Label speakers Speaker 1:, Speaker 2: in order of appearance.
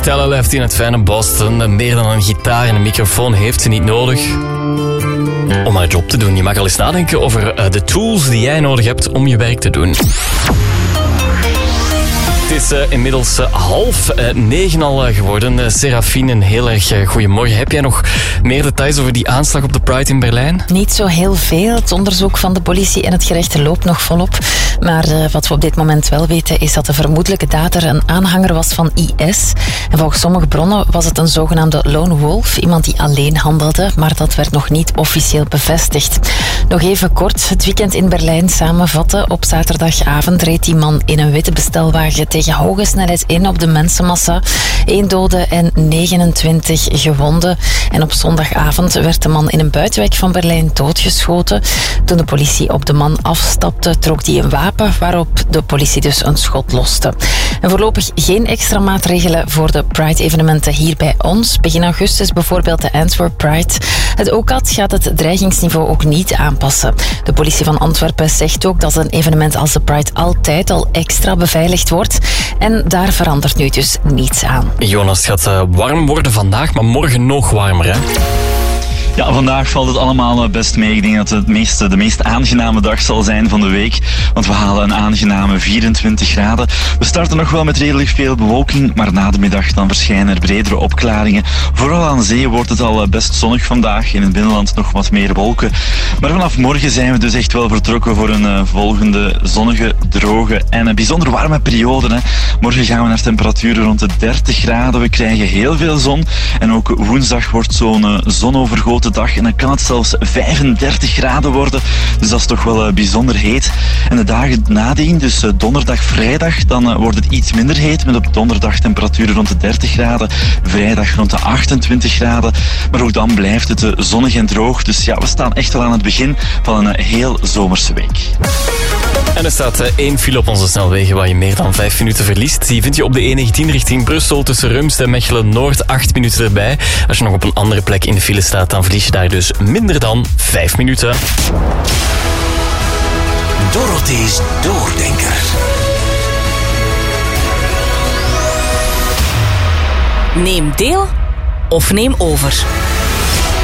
Speaker 1: vertellen, leeft in het fijne Boston. Meer dan een gitaar en een microfoon heeft ze niet nodig om haar job te doen. Je mag al eens nadenken over de tools die jij nodig hebt om je werk te doen. Het is inmiddels 8:30 al geworden. Serafine, een heel erg goeiemorgen. Heb jij nog meer details over die aanslag op de Pride in Berlijn?
Speaker 2: Niet zo heel veel. Het onderzoek van de politie en het gerecht loopt nog volop. Maar wat we op dit moment wel weten is dat de vermoedelijke dader een aanhanger was van IS. En volgens sommige bronnen was het een zogenaamde lone wolf. Iemand die alleen handelde, maar dat werd nog niet officieel bevestigd. Nog even kort het weekend in Berlijn samenvatten. Op zaterdagavond reed die man in een witte bestelwagen tegen hoge snelheid in op de mensenmassa. 1 dode en 29 gewonden. En op zondagavond werd de man in een buitenwijk van Berlijn doodgeschoten. Toen de politie op de man afstapte, trok hij een wapen waarop de politie dus een schot loste. En voorlopig geen extra maatregelen voor de Pride-evenementen hier bij ons. Begin augustus bijvoorbeeld de Antwerp Pride. Het OCAD gaat het dreigingsniveau ook niet aanpassen. De politie van Antwerpen zegt ook dat een evenement als de Pride altijd al extra beveiligd wordt. En daar verandert nu dus niets aan.
Speaker 1: Jonas, het gaat warm worden vandaag, maar morgen nog warmer, hè?
Speaker 3: Ja, vandaag valt het allemaal best mee. Ik denk dat het de meest aangename dag zal zijn van de week. Want we halen een aangename 24 graden. We starten nog wel met redelijk veel bewolking, maar na de middag dan verschijnen er bredere opklaringen. Vooral aan zee wordt het al best zonnig vandaag. In het binnenland nog wat meer wolken. Maar vanaf morgen zijn we dus echt wel vertrokken voor een volgende zonnige, droge en een bijzonder warme periode. Hè. Morgen gaan we naar temperaturen rond de 30 graden. We krijgen heel veel zon. En ook woensdag wordt zo'n zonovergoten dag en dan kan het zelfs 35 graden worden. Dus dat is toch wel bijzonder heet. En de dagen nadien, dus donderdag, vrijdag, dan wordt het iets minder heet. Met op donderdag temperaturen rond de 30 graden. Vrijdag rond de 28 graden. Maar ook dan blijft het zonnig en droog. Dus ja, we staan echt wel aan het begin van een heel zomerse week.
Speaker 1: En er staat 1 file op onze snelwegen waar je meer dan 5 minuten verliest. Die vind je op de E19 richting Brussel tussen Rumst en Mechelen-Noord. 8 minuten erbij. Als je nog op een andere plek in de file staat, dan verlies je daar dus minder dan 5 minuten.
Speaker 4: Dorothee's Doordenker.
Speaker 5: Neem deel of neem over.